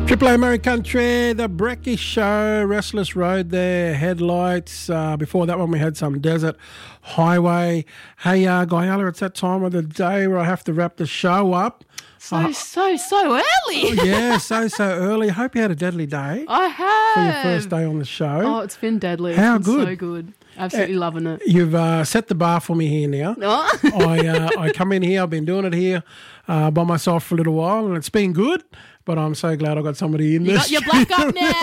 Triple A Murray Country, the Brecky Show, Restless Road there, Headlights. Before that one, we had some Desert Highway. Hey, Guyala, it's that time of the day where I have to wrap the show up. So early. Yeah, so early. Hope you had a deadly day. I have. For your first day on the show. Oh, it's been deadly. How it's been good? So good. Absolutely loving it. You've set the bar for me here now. Oh. I come in here, I've been doing it here by myself for a little while, and it's been good. But I'm so glad I got somebody in this. You got your black up now.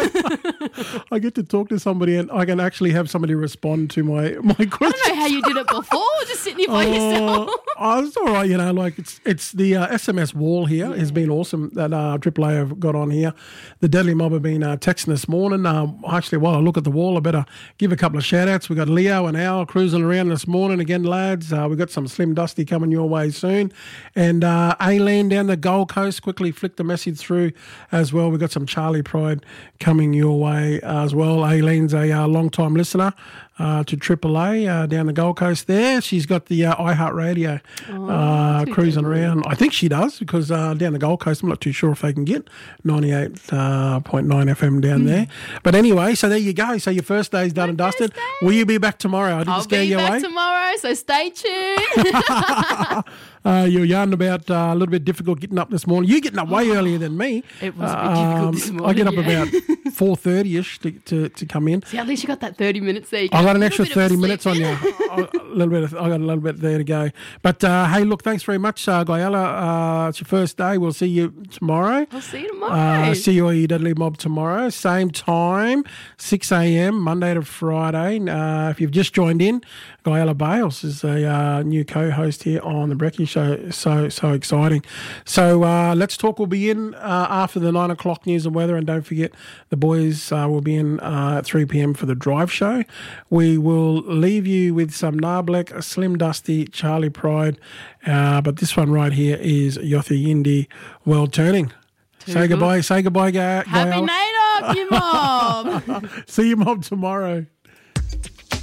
I get to talk to somebody, and I can actually have somebody respond to my questions. I don't know how you did it before, just sitting here by yourself. It's all right, like it's the SMS wall here has been awesome that Triple A have got on here. The Deadly Mob have been texting this morning. Actually, while I look at the wall, I better give a couple of shout-outs. We got Leo and Al cruising around this morning again, lads. We got some Slim Dusty coming your way soon. And Aileen down the Gold Coast, quickly flicked the message through as well. We've got some Charlie Pride coming your way as well. Aileen's a long-time listener to Triple A down the Gold Coast there. She's got the iHeartRadio cruising around. I think she does because down the Gold Coast, I'm not too sure if they can get 98.9 FM down there. But anyway, so there you go. So your first day's done and dusted. Will you be back tomorrow? I'll be back tomorrow, so stay tuned. You're yarning about a little bit difficult getting up this morning. You're getting up way earlier than me. It was a bit difficult this morning. I get up about 4:30ish to come in. See, at least you got that 30 minutes there. I got an extra 30 minutes on you. I got a little bit there to go. But hey, look, thanks very much, Guyala. It's your first day. We'll see you tomorrow. I'll see you tomorrow. See you all, your Deadly Mob, tomorrow. Same time, 6 a.m, Monday to Friday. If you've just joined in, Guyala Bales is a new co-host here on the Brecky Show. So exciting. So Let's Talk will be in after the 9 o'clock news and weather. And don't forget, the boys will be in at 3 p.m. for the Drive Show. We will leave you with some Narblek, Slim Dusty, Charlie Pride. But this one right here is Yothi Yindi, World Turning. Say goodbye, Happy Guyala. night, you mob. See you, mob, tomorrow.